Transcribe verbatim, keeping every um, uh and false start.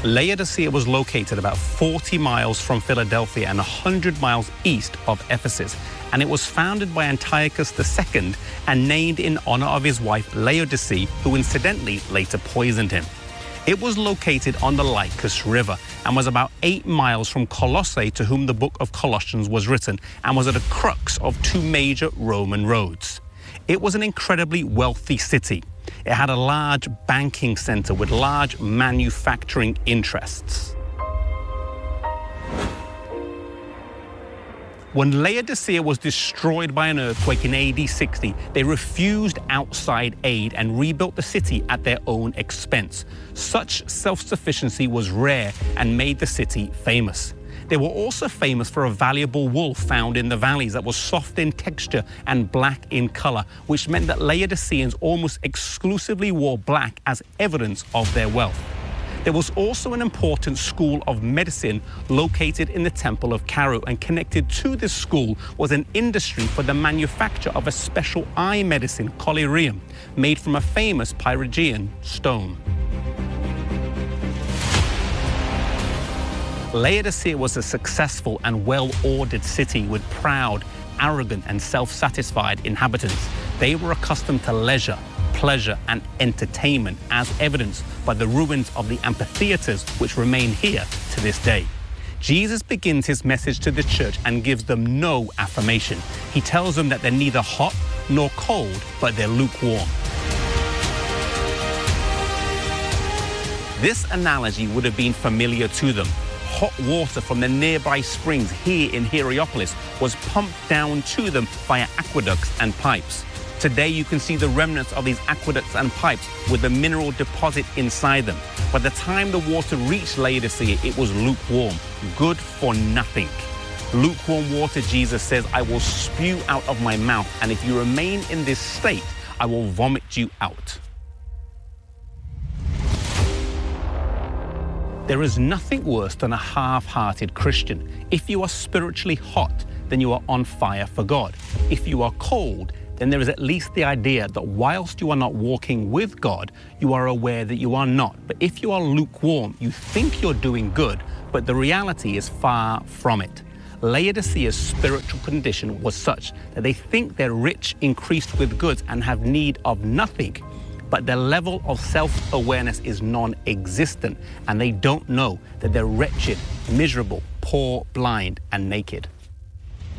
Laodicea was located about forty miles from Philadelphia and one hundred miles east of Ephesus, and it was founded by Antiochus the Second and named in honor of his wife Laodicea, who incidentally later poisoned him. It was located on the Lycus River and was about eight miles from Colossae, to whom the book of Colossians was written, and was at the crux of two major Roman roads. It was an incredibly wealthy city. It had a large banking center with large manufacturing interests. When Laodicea was destroyed by an earthquake in A D sixty, they refused outside aid and rebuilt the city at their own expense. Such self-sufficiency was rare and made the city famous. They were also famous for a valuable wool found in the valleys that was soft in texture and black in color, which meant that Laodiceans almost exclusively wore black as evidence of their wealth. There was also an important school of medicine located in the Temple of Cairo, and connected to this school was an industry for the manufacture of a special eye medicine, collyrium, made from a famous Phrygian stone. Laodicea was a successful and well-ordered city with proud, arrogant, and self-satisfied inhabitants. They were accustomed to leisure, pleasure, and entertainment, as evidenced by the ruins of the amphitheaters which remain here to this day. Jesus begins his message to the church and gives them no affirmation. He tells them that they're neither hot nor cold, but they're lukewarm. This analogy would have been familiar to them. Hot water from the nearby springs here in Hierapolis was pumped down to them via aqueducts and pipes. Today you can see the remnants of these aqueducts and pipes with the mineral deposit inside them. By the time the water reached Laodicea, it was lukewarm, good for nothing. Lukewarm water, Jesus says, I will spew out of my mouth, and if you remain in this state, I will vomit you out. There is nothing worse than a half-hearted Christian. If you are spiritually hot, then you are on fire for God. If you are cold, then there is at least the idea that whilst you are not walking with God, you are aware that you are not. But if you are lukewarm, you think you're doing good, but the reality is far from it. Laodicea's spiritual condition was such that they think they're rich, increased with goods, and have need of nothing. But their level of self-awareness is non-existent, and they don't know that they're wretched, miserable, poor, blind, and naked.